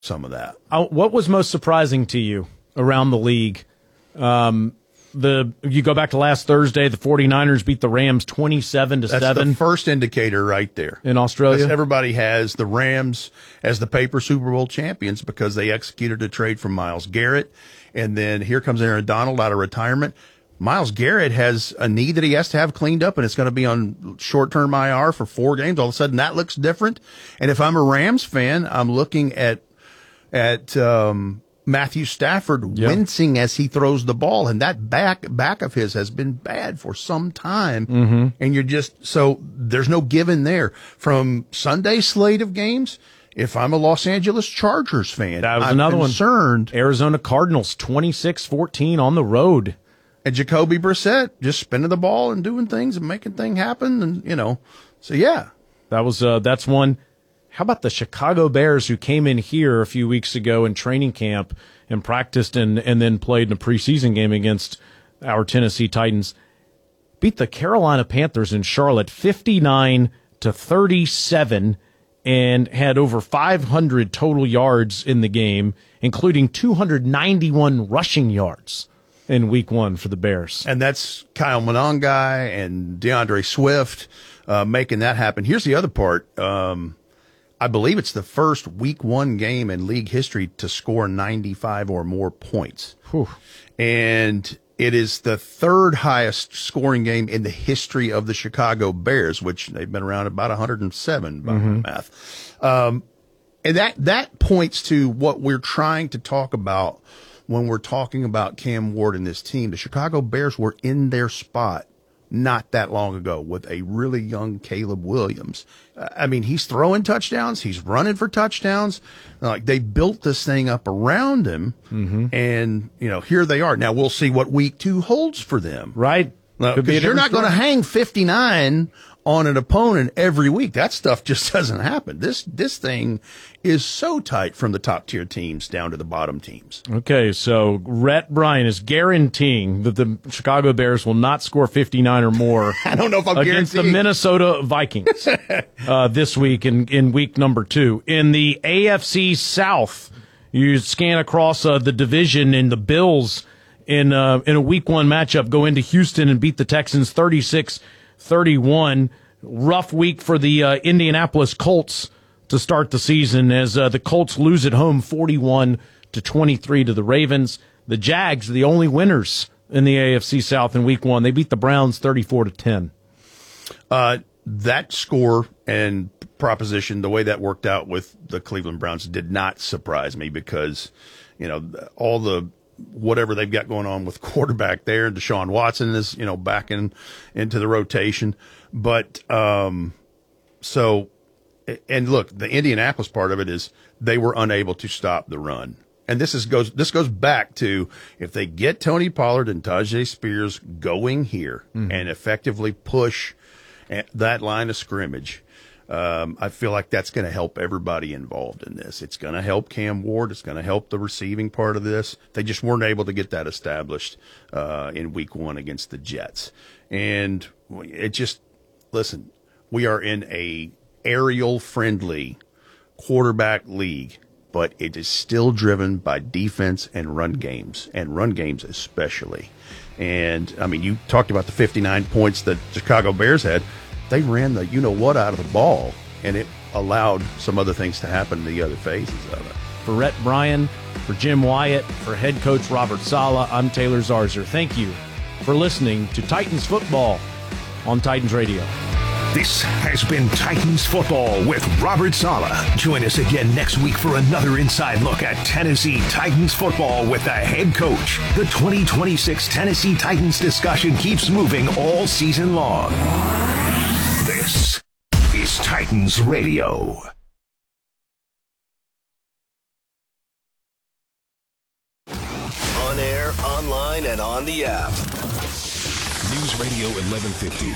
some of that. What was most surprising to you around the league? You go back to last Thursday, the 49ers beat the Rams 27-7. That's the first indicator right there. In Australia? Everybody has the Rams as the paper Super Bowl champions because they executed a trade from Myles Garrett. And then here comes Aaron Donald out of retirement. Myles Garrett has a knee that he has to have cleaned up, and it's going to be on short-term IR for 4 games. All of a sudden, that looks different. And if I'm a Rams fan, I'm looking at Matthew Stafford wincing as he throws the ball, and that back of his has been bad for some time. Mm-hmm. And you're just so there's no given there from Sunday slate of games. If I'm a Los Angeles Chargers fan, that was I'm another concerned. One. Arizona Cardinals 26-14 on the road. And Jacoby Brissett just spinning the ball and doing things and making things happen. And, so yeah. That's one. How about the Chicago Bears, who came in here a few weeks ago in training camp and practiced and then played in a preseason game against our Tennessee Titans, beat the Carolina Panthers in Charlotte 59-37 and had over 500 total yards in the game, including 291 rushing yards in week 1 for the Bears. And that's Kyle Monangai and DeAndre Swift making that happen. Here's the other part. I believe it's the first week 1 game in league history to score 95 or more points. Whew. And it is the 3rd highest scoring game in the history of the Chicago Bears, which they've been around about 107 by my math. And that points to what we're trying to talk about when we're talking about Cam Ward and this team. The Chicago Bears were in their spot not that long ago with a really young Caleb Williams. I mean, he's throwing touchdowns. He's running for touchdowns. Like, they built this thing up around him. Mm-hmm. And, here they are. Now we'll see what week 2 holds for them. Right. Because you're not going to hang 59 on an opponent every week. That stuff just doesn't happen. This thing is so tight from the top tier teams down to the bottom teams. Okay, so Rhett Bryan is guaranteeing that the Chicago Bears will not score 59 or more. I don't know if I'm against the Minnesota Vikings this week in week number 2. In the AFC South, you scan across the division, and the Bills in a week 1 matchup go into Houston and beat the Texans 36-31. Rough week for the Indianapolis Colts to start the season as the Colts lose at home 41-23 to the Ravens. The Jags are the only winners in the AFC South in week 1. They beat the Browns 34-10. That score and proposition, the way that worked out with the Cleveland Browns, did not surprise me because, all the whatever they've got going on with quarterback there. Deshaun Watson is, back into the rotation. But, and look, the Indianapolis part of it is they were unable to stop the run. And this goes back to if they get Tony Pollard and Tajay Spears going here and effectively push that line of scrimmage, I feel like that's going to help everybody involved in this. It's going to help Cam Ward. It's going to help the receiving part of this. They just weren't able to get that established in week 1 against the Jets. And listen, we are in a aerial-friendly quarterback league, but it is still driven by defense and run games especially. And, I mean, you talked about the 59 points that Chicago Bears had. They ran the you-know-what out of the ball, and it allowed some other things to happen in the other phases of it. For Rhett Bryan, for Jim Wyatt, for head coach Robert Saleh, I'm Taylor Zarzer. Thank you for listening to Titans Football on Titans Radio. This has been Titans Football with Robert Saleh. Join us again next week for another inside look at Tennessee Titans football with the head coach. The 2026 Tennessee Titans discussion keeps moving all season long. This is Titans Radio. On air, online, and on the app. News Radio 1150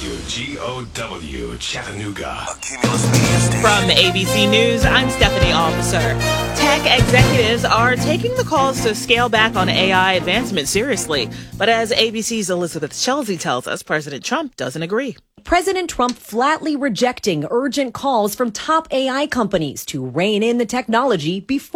WGOW Chattanooga. From ABC News, I'm Stephanie Officer. Tech executives are taking the calls to scale back on AI advancement seriously. But as ABC's Elizabeth Chelsea tells us, President Trump doesn't agree. President Trump flatly rejecting urgent calls from top AI companies to rein in the technology before